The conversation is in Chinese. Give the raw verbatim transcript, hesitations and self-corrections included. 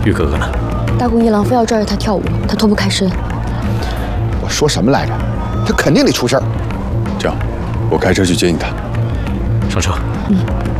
玉哥哥呢？ 大宫一郎非要拽着他跳舞，他脱不开身。 我说什么来着？他肯定得出事儿。 这样，我开车去接应他。 上车。 嗯。